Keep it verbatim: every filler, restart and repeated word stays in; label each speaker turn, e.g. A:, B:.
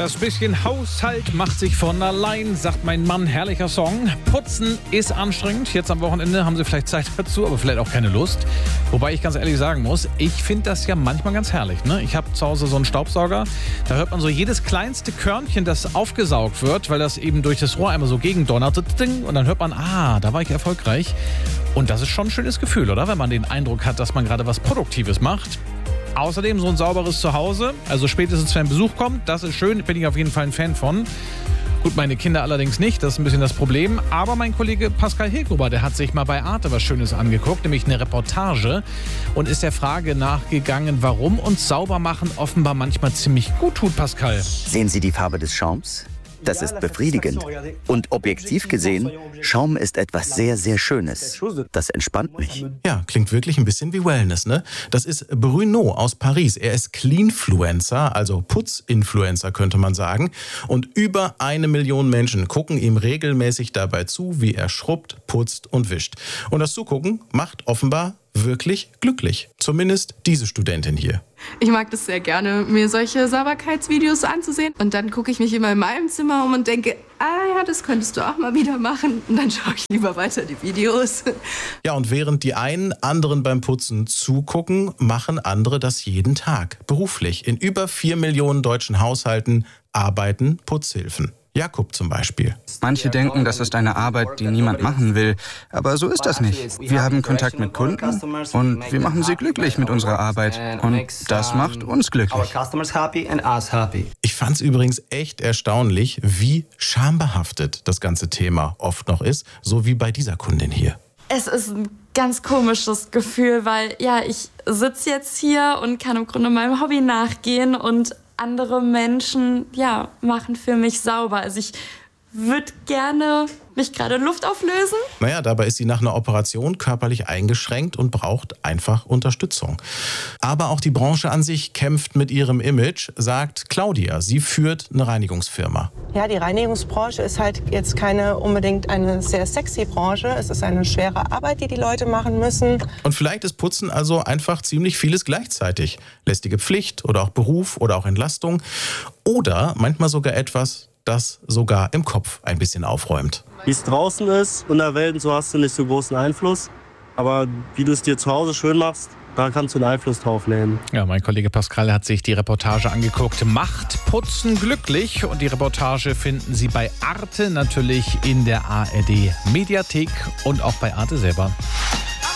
A: Das bisschen Haushalt macht sich von allein, sagt mein Mann. Herrlicher Song. Putzen ist anstrengend. Jetzt am Wochenende haben Sie vielleicht Zeit dazu, aber vielleicht auch keine Lust. Wobei ich ganz ehrlich sagen muss, ich finde das ja manchmal ganz herrlich. Ne? Ich habe zu Hause so einen Staubsauger. Da hört man so jedes kleinste Körnchen, das aufgesaugt wird, weil das eben durch das Rohr einmal so gegendonnert. Und dann hört man, ah, da war ich erfolgreich. Und das ist schon ein schönes Gefühl, oder? Wenn man den Eindruck hat, dass man gerade was Produktives macht. Außerdem so ein sauberes Zuhause, also spätestens wenn Besuch kommt, das ist schön, bin ich auf jeden Fall ein Fan von. Gut, meine Kinder allerdings nicht, das ist ein bisschen das Problem. Aber mein Kollege Pascal Hilgruber, der hat sich mal bei Arte was Schönes angeguckt, nämlich eine Reportage und ist der Frage nachgegangen, warum uns Saubermachen offenbar manchmal ziemlich gut tut, Pascal.
B: Sehen Sie die Farbe des Schaums? Das ist befriedigend. Und objektiv gesehen, Schaum ist etwas sehr, sehr Schönes. Das entspannt mich.
C: Ja, klingt wirklich ein bisschen wie Wellness, ne? Das ist Bruno aus Paris. Er ist Cleanfluencer, also Putzinfluencer könnte man sagen. Und über eine Million Menschen gucken ihm regelmäßig dabei zu, wie er schrubbt, putzt und wischt. Und das Zugucken macht offenbar wirklich glücklich. Zumindest diese Studentin hier.
D: Ich mag das sehr gerne, mir solche Sauberkeitsvideos anzusehen. Und dann gucke ich mich immer in meinem Zimmer um und denke, ah ja, das könntest du auch mal wieder machen. Und dann schaue ich lieber weiter die Videos.
C: Ja, und während die einen anderen beim Putzen zugucken, machen andere das jeden Tag. Beruflich. In über vier Millionen deutschen Haushalten arbeiten Putzhilfen. Jakob zum Beispiel.
E: Manche denken, das ist eine Arbeit, die niemand machen will. Aber so ist das nicht. Wir haben Kontakt mit Kunden und wir machen sie glücklich mit unserer Arbeit. Und das macht uns glücklich.
C: Ich fand es übrigens echt erstaunlich, wie schambehaftet das ganze Thema oft noch ist. So wie bei dieser Kundin hier.
F: Es ist ein ganz komisches Gefühl, weil ja, ich sitze jetzt hier und kann im Grunde meinem Hobby nachgehen und andere Menschen, ja, machen für mich sauber. Also ich würde gerne mich gerade Luft auflösen.
C: Naja, dabei ist sie nach einer Operation körperlich eingeschränkt und braucht einfach Unterstützung. Aber auch die Branche an sich kämpft mit ihrem Image, sagt Claudia. Sie führt eine Reinigungsfirma.
G: Ja, die Reinigungsbranche ist halt jetzt keine unbedingt eine sehr sexy Branche. Es ist eine schwere Arbeit, die die Leute machen müssen.
C: Und vielleicht ist Putzen also einfach ziemlich vieles gleichzeitig. Lästige Pflicht oder auch Beruf oder auch Entlastung. Oder manchmal sogar etwas, das sogar im Kopf ein bisschen aufräumt.
H: Wie es draußen ist, in der Welt, so hast du nicht so großen Einfluss. Aber wie du es dir zu Hause schön machst, da kannst du einen Einfluss drauf nehmen.
A: Ja, mein Kollege Pascal hat sich die Reportage angeguckt. Macht Putzen glücklich. Und die Reportage finden Sie bei Arte, natürlich in der A R D Mediathek und auch bei Arte selber.